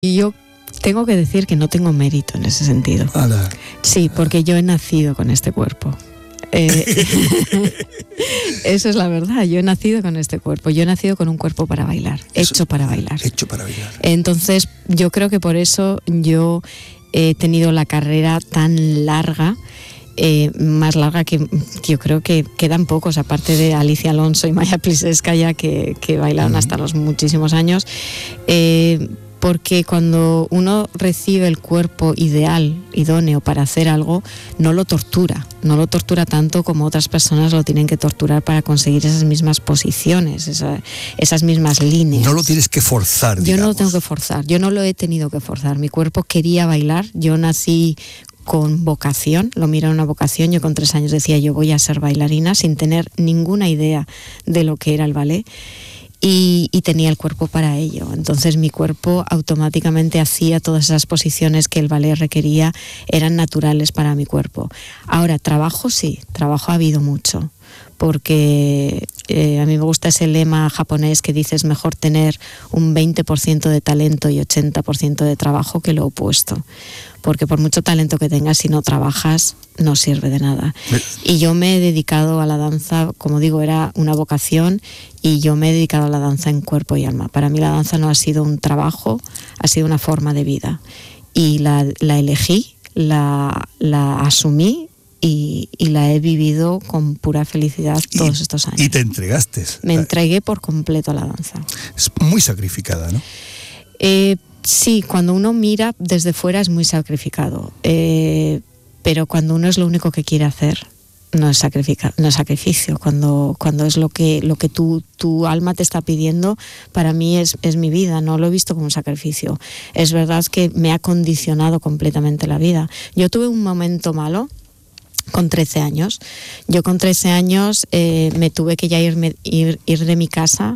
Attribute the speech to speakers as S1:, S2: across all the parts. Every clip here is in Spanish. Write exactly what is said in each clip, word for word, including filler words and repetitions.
S1: Y yo tengo que decir que no tengo mérito en ese sentido.
S2: Ala.
S1: Sí, porque yo he nacido con este cuerpo. Eh, eso es la verdad, yo he nacido con este cuerpo, yo he nacido con un cuerpo para bailar,
S2: Eso,
S1: hecho para bailar.
S2: Hecho para bailar.
S1: Entonces, yo creo que por eso yo he tenido la carrera tan larga, eh, más larga que, que yo creo que quedan pocos, aparte de Alicia Alonso y Maya Plisetskaya, que, que bailaron uh-huh. hasta los muchísimos años. Eh, porque cuando uno recibe el cuerpo ideal, idóneo para hacer algo, no lo tortura, no lo tortura tanto como otras personas lo tienen que torturar para conseguir esas mismas posiciones, esa, esas mismas líneas.
S2: No lo tienes que forzar,
S1: Yo
S2: digamos.
S1: no lo tengo que forzar, yo no lo he tenido que forzar, mi cuerpo quería bailar, yo nací con vocación, lo miro en una vocación, yo con tres años decía yo voy a ser bailarina sin tener ninguna idea de lo que era el ballet. Y, y tenía el cuerpo para ello. Entonces mi cuerpo automáticamente hacía todas esas posiciones que el ballet requería, eran naturales para mi cuerpo. Ahora, trabajo sí, trabajo ha habido mucho, porque eh, a mí me gusta ese lema japonés que dice es mejor tener un veinte por ciento de talento y ochenta por ciento de trabajo que lo opuesto. Porque por mucho talento que tengas, si no trabajas, no sirve de nada. Y yo me he dedicado a la danza, como digo, era una vocación, y yo me he dedicado a la danza en cuerpo y alma. Para mí la danza no ha sido un trabajo, ha sido una forma de vida. Y la, la elegí, la, la asumí, y, y la he vivido con pura felicidad todos
S2: y,
S1: estos años.
S2: Y te entregaste.
S1: Me entregué por completo a la danza.
S2: Es muy sacrificada, ¿no?
S1: Eh... Sí, cuando uno mira desde fuera es muy sacrificado, eh, pero cuando uno es lo único que quiere hacer, no es, sacrifica, no es sacrificio. Cuando, cuando es lo que, lo que tu, tu alma te está pidiendo, para mí es, es mi vida, no lo he visto como un sacrificio. Es verdad que me ha condicionado completamente la vida. Yo tuve un momento malo con trece años. Yo con trece años eh, me tuve que ya irme, ir, ir de mi casa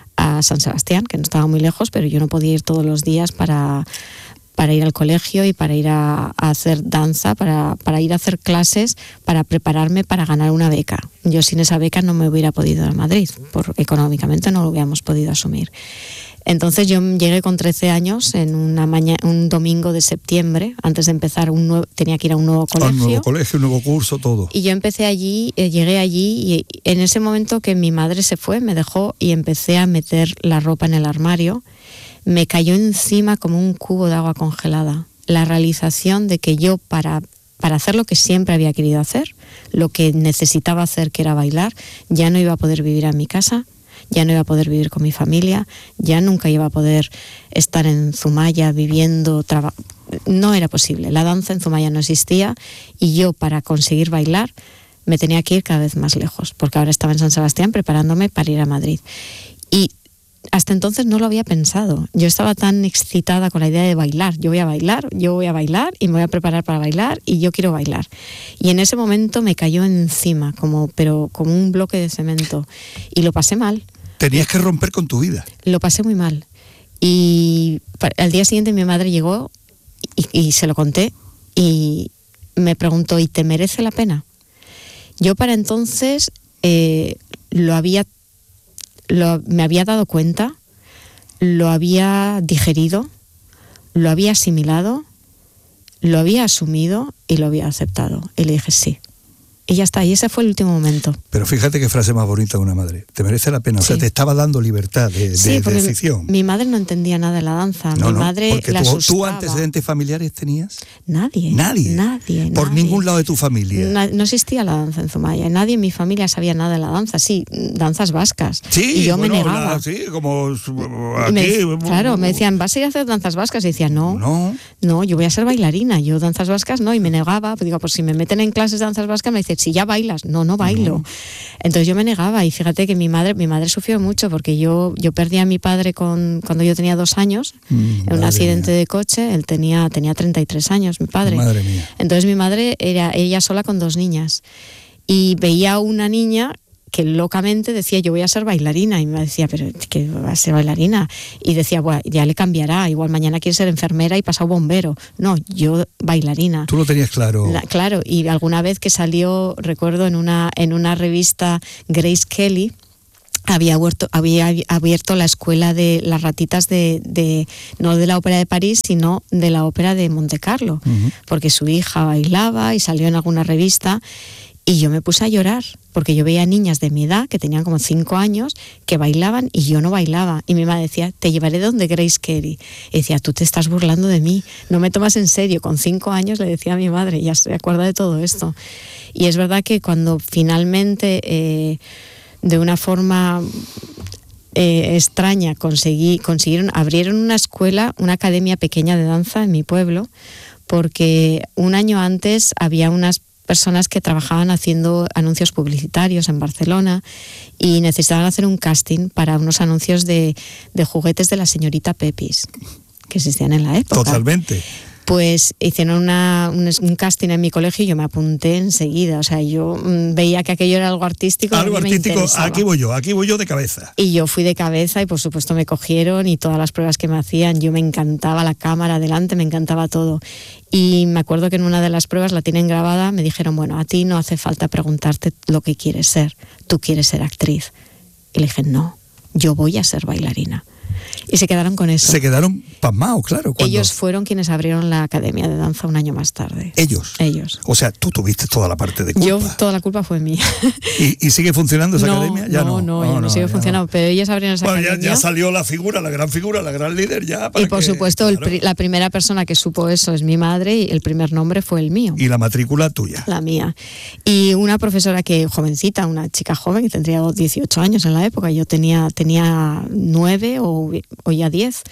S1: a San Sebastián, que no estaba muy lejos, pero yo no podía ir todos los días para, para ir al colegio y para ir a, a hacer danza, para, para ir a hacer clases, para prepararme para ganar una beca. Yo sin esa beca no me hubiera podido ir a Madrid, por, económicamente no lo hubiéramos podido asumir. Entonces yo llegué con trece años en una mañana, un domingo de septiembre, antes de empezar un nuevo, tenía que ir a un nuevo colegio.
S2: Un nuevo colegio, un nuevo curso, todo.
S1: Y yo empecé allí, eh, llegué allí y en ese momento que mi madre se fue, me dejó y empecé a meter la ropa en el armario, me cayó encima como un cubo de agua congelada. La realización de que yo para, para hacer lo que siempre había querido hacer, lo que necesitaba hacer, que era bailar, ya no iba a poder vivir en mi casa, ya no iba a poder vivir con mi familia, ya nunca iba a poder estar en Zumaya viviendo, traba... no era posible. La danza en Zumaya no existía y yo para conseguir bailar me tenía que ir cada vez más lejos, porque ahora estaba en San Sebastián preparándome para ir a Madrid. Y hasta entonces no lo había pensado. Yo estaba tan excitada con la idea de bailar. Yo voy a bailar, yo voy a bailar y me voy a preparar para bailar y yo quiero bailar. Y en ese momento me cayó encima, como, pero como un bloque de cemento. Y lo pasé mal.
S2: Tenías que romper con tu vida.
S1: Lo pasé muy mal. Y al día siguiente mi madre llegó y, y se lo conté y me preguntó, ¿y te merece la pena? Yo para entonces eh, lo había, lo, me había dado cuenta, lo había digerido, lo había asimilado, lo había asumido y lo había aceptado. Y le dije sí. Y ya está, y ese fue el último momento.
S2: Pero fíjate qué frase más bonita de una madre. Te merece la pena, sí. O sea, te estaba dando libertad de,
S1: sí,
S2: de, de decisión.
S1: Mi, mi madre no entendía nada de la danza.
S2: No,
S1: mi
S2: no,
S1: madre
S2: porque
S1: la
S2: tú,
S1: asustaba.
S2: ¿tú antecedentes familiares tenías?
S1: Nadie.
S2: Nadie.
S1: Nadie.
S2: Por
S1: nadie.
S2: ningún lado de tu familia.
S1: Na, no existía la danza en Zumaya. Nadie en mi familia sabía nada de la danza. Sí, danzas vascas.
S2: Sí,
S1: y yo
S2: bueno,
S1: me negaba.
S2: La, sí, como aquí.
S1: Me, claro, me decían, ¿vas a ir a hacer danzas vascas? Y decía, no,
S2: no,
S1: no, yo voy a ser bailarina. Yo danzas vascas no, y me negaba. Pues digo, pues si me meten en clases de danzas vascas, me dicen, si ya bailas. No, no bailo. No. Entonces yo me negaba y fíjate que mi madre mi madre sufrió mucho porque yo yo perdí a mi padre con cuando yo tenía dos años mm, en un accidente mía. de coche. Él tenía tenía treinta y tres años, mi padre.
S2: Madre mía.
S1: Entonces mi madre era ella sola con dos niñas y veía a una niña que locamente decía, yo voy a ser bailarina, y me decía, pero ¿qué va a ser bailarina? Y decía, bueno, ya le cambiará, igual mañana quiere ser enfermera y pasado bombero. No, yo bailarina.
S2: Tú lo tenías claro.
S1: La, claro, y alguna vez que salió, recuerdo en una, en una revista Grace Kelly, había abierto, había abierto la escuela de las ratitas de, de no de la ópera de París, sino de la ópera de Monte Carlo, uh-huh. porque su hija bailaba y salió en alguna revista. Y yo me puse a llorar, porque yo veía niñas de mi edad, que tenían como cinco años, que bailaban y yo no bailaba. Y mi madre decía, te llevaré donde Grace Kelly. Y decía, tú te estás burlando de mí, no me tomas en serio. Con cinco años le decía a mi madre, ya se acuerda de todo esto. Y es verdad que cuando finalmente, eh, de una forma eh, extraña, conseguí, consiguieron, abrieron una escuela, una academia pequeña de danza en mi pueblo, porque un año antes había unas personas que trabajaban haciendo anuncios publicitarios en Barcelona y necesitaban hacer un casting para unos anuncios de, de juguetes de la señorita Pepis, que existían en la época.
S2: Totalmente.
S1: Pues hicieron una, un, un casting en mi colegio y yo me apunté enseguida. O sea, yo mmm, veía que aquello era algo artístico.
S2: Algo artístico, aquí voy yo, aquí voy yo de cabeza.
S1: Y yo fui de cabeza y por supuesto me cogieron y todas las pruebas que me hacían, yo me encantaba la cámara adelante, me encantaba todo. Y me acuerdo que en una de las pruebas, la tienen grabada, me dijeron, bueno, a ti no hace falta preguntarte lo que quieres ser, tú quieres ser actriz. Y le dije, no, yo voy a ser bailarina. Y se quedaron con eso.
S2: Se quedaron pasmados, claro. Cuando...
S1: Ellos fueron quienes abrieron la academia de danza un año más tarde.
S2: ¿Ellos?
S1: Ellos.
S2: O sea, tú tuviste toda la parte de culpa.
S1: Yo, toda la culpa fue mía.
S2: ¿Y, y sigue funcionando esa
S1: no,
S2: academia? Ya no,
S1: no, no,
S2: no,
S1: ya no,
S2: no
S1: sigue
S2: ya
S1: funcionando.
S2: No.
S1: Pero ellos abrieron esa
S2: bueno,
S1: academia.
S2: Ya, ya salió la figura, la gran figura, la gran líder ya. Para
S1: y por
S2: que,
S1: supuesto,
S2: claro.
S1: el, la primera persona que supo eso es mi madre y el primer nombre fue el mío.
S2: Y la matrícula tuya.
S1: La mía. Y una profesora que, jovencita, una chica joven, que tendría dieciocho años en la época, yo tenía, tenía nueve o, o ya diez.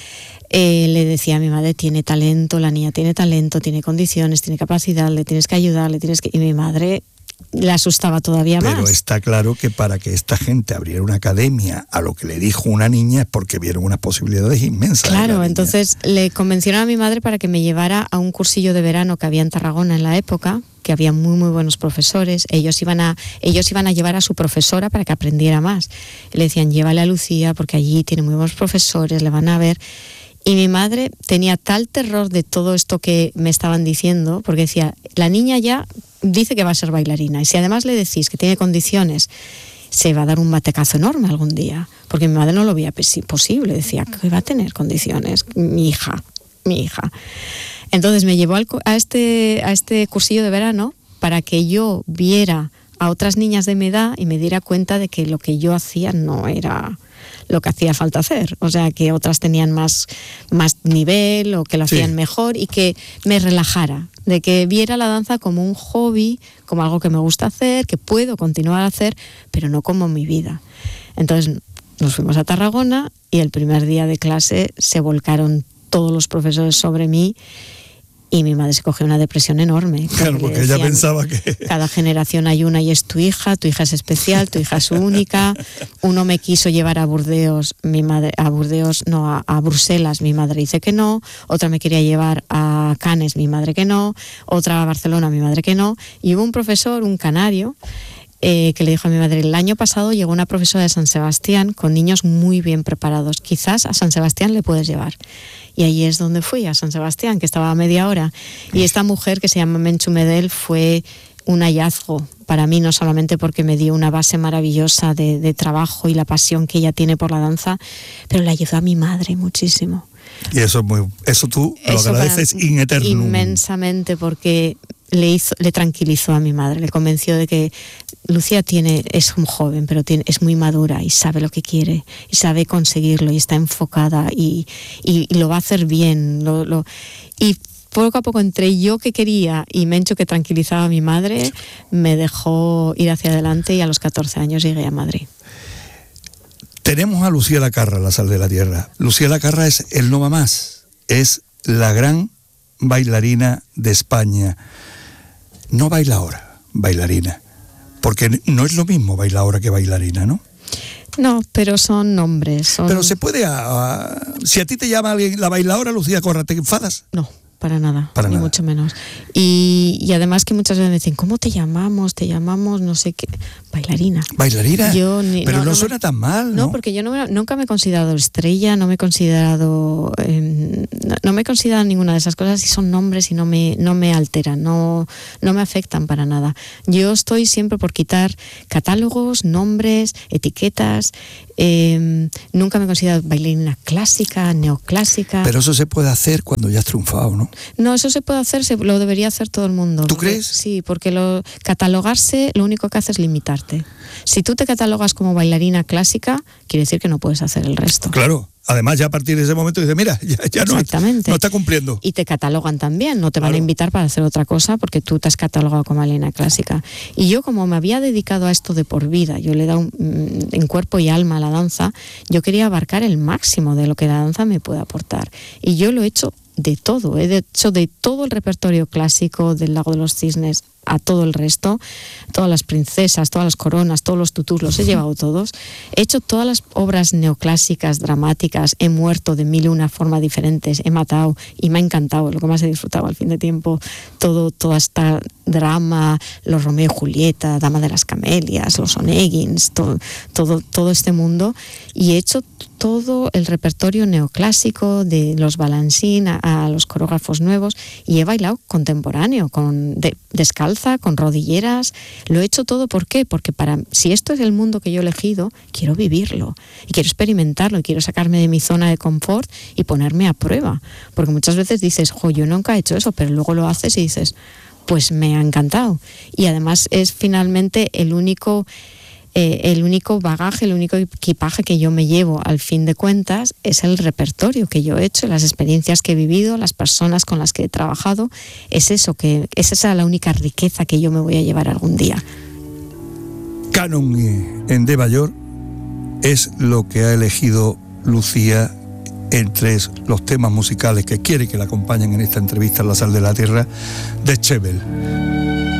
S1: Eh, le decía a mi madre, tiene talento, la niña tiene talento, tiene condiciones, tiene capacidad, le tienes que ayudar, le tienes que... Y mi madre le asustaba todavía
S2: Pero
S1: más.
S2: Pero está claro que para que esta gente abriera una academia a lo que le dijo una niña es porque vieron unas posibilidades inmensas.
S1: Claro, entonces le convencieron a mi madre para que me llevara a un cursillo de verano que había en Tarragona en la época, que había muy muy buenos profesores. Ellos iban a ellos iban a llevar a su profesora para que aprendiera más. Le decían, llévale a Lucía porque allí tiene muy buenos profesores, le van a ver. Y mi madre tenía tal terror de todo esto que me estaban diciendo, porque decía, la niña ya dice que va a ser bailarina, y si además le decís que tiene condiciones, se va a dar un batecazo enorme algún día, porque mi madre no lo veía posible, decía que va a tener condiciones, mi hija, mi hija. Entonces me llevó al, a, este, a este cursillo de verano para que yo viera a otras niñas de mi edad y me diera cuenta de que lo que yo hacía no era lo que hacía falta hacer, o sea, que otras tenían más, más nivel o que lo hacían sí. mejor, y que me relajara, de que viera la danza como un hobby, como algo que me gusta hacer, que puedo continuar a hacer, pero no como mi vida. Entonces nos fuimos a Tarragona y el primer día de clase se volcaron todos los profesores sobre mí. Y mi madre se cogió una depresión enorme.
S2: Claro, porque decían, ella pensaba que...
S1: Cada generación hay una y es tu hija, tu hija es especial, tu hija es única. Uno me quiso llevar a Burdeos, mi madre, a Burdeos, no, a, a Bruselas, mi madre dice que no. Otra me quería llevar a Cannes, mi madre que no. Otra a Barcelona, mi madre que no. Y hubo un profesor, un canario, eh, que le dijo a mi madre, el año pasado llegó una profesora de San Sebastián con niños muy bien preparados. Quizás a San Sebastián le puedes llevar. Y ahí es donde fui, a San Sebastián, que estaba a media hora. Y esta mujer, que se llama Menchu Medel, fue un hallazgo para mí, no solamente porque me dio una base maravillosa de, de trabajo y la pasión que ella tiene por la danza, pero le ayudó a mi madre muchísimo.
S2: Y eso, es muy, eso tú lo eso agradeces in eternum.
S1: Inmensamente, porque le, hizo, le tranquilizó a mi madre, le convenció de que Lucía tiene, es un joven, pero tiene, es muy madura y sabe lo que quiere y sabe conseguirlo y está enfocada y, y, y lo va a hacer bien. Lo, lo, y poco a poco, entre yo que quería y Mencho que tranquilizaba a mi madre, me dejó ir hacia adelante, y a los catorce años llegué a Madrid.
S2: Tenemos a Lucía Lacarra, la sal de la tierra. Lucía Lacarra es el no va más, es la gran bailarina de España. No baila ahora, bailarina. Porque no es lo mismo bailadora que bailarina, ¿no?
S1: No, pero son nombres. Son...
S2: Pero se puede... A, a, si a ti te llama alguien la bailadora Lucía Lacarra, ¿te enfadas?
S1: No. para nada,
S2: para
S1: ni
S2: nada.
S1: mucho menos. Y, y además que muchas veces me dicen, ¿cómo te llamamos? Te llamamos no sé qué, bailarina.
S2: ¿Bailarina?
S1: Yo ni,
S2: Pero no, no,
S1: no
S2: suena
S1: me,
S2: tan mal, ¿no?
S1: No, porque yo no me, nunca me he considerado estrella, no me he considerado, eh, no, no me he considerado ninguna de esas cosas y son nombres y no me, no me alteran, no, no me afectan para nada. Yo estoy siempre por quitar catálogos, nombres, etiquetas. Eh, nunca me he considerado bailarina clásica, neoclásica.
S2: Pero eso se puede hacer cuando ya has triunfado, ¿no?
S1: No, eso se puede hacer, se, lo debería hacer todo el mundo.
S2: ¿Tú
S1: porque,
S2: crees?
S1: Sí, porque lo, catalogarse lo único que hace es limitarte. Si tú te catalogas como bailarina clásica, quiere decir que no puedes hacer el resto.
S2: Claro. Además, ya a partir de ese momento dices, mira, ya, ya no, no está cumpliendo.
S1: Y te catalogan también, no te van
S2: claro.
S1: a invitar para hacer otra cosa porque tú te has catalogado como bailarina clásica. Y yo, como me había dedicado a esto de por vida, yo le he dado un, en cuerpo y alma a la danza, yo quería abarcar el máximo de lo que la danza me puede aportar. Y yo lo he hecho de todo, he hecho de todo el repertorio clásico del Lago de los Cisnes a todo el resto, todas las princesas, todas las coronas, todos los tutús, los he llevado todos. He hecho todas las obras neoclásicas, dramáticas, he muerto de mil y una formas diferentes, he matado y me ha encantado, lo que más he disfrutado al fin de tiempo, todo, toda esta drama, los Romeo y Julieta, Dama de las Camelias, los Oneguins, todo, todo, todo este mundo, y he hecho todo el repertorio neoclásico de los balancín a, a los coreógrafos nuevos, y he bailado contemporáneo, con de, descalzo, con rodilleras, lo he hecho todo. ¿Por qué? Porque para si esto es el mundo que yo he elegido, quiero vivirlo y quiero experimentarlo y quiero sacarme de mi zona de confort y ponerme a prueba, porque muchas veces dices, jo, yo nunca he hecho eso, pero luego lo haces y dices, pues me ha encantado. Y además es finalmente el único Eh, el único bagaje, el único equipaje que yo me llevo al fin de cuentas es el repertorio que yo he hecho, las experiencias que he vivido, las personas con las que he trabajado. Es eso, que es esa la única riqueza que yo me voy a llevar algún día.
S2: Canon en De Bayor es lo que ha elegido Lucía entre los temas musicales que quiere que la acompañen en esta entrevista en La Sal de la Tierra de Schebel.